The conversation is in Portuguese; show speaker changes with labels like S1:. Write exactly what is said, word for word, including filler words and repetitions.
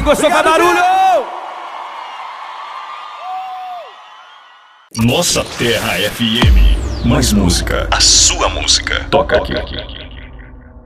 S1: gostou, faz barulho!
S2: Nossa Terra F M. Mais música. A sua música. Toca aqui.